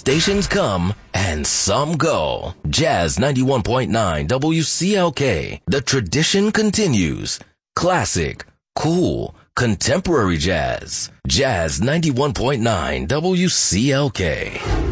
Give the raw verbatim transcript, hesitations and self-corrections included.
stations come and some go. Jazz ninety-one point nine W C L K. The tradition continues. Classic, cool, contemporary jazz. Jazz ninety-one point nine W C L K.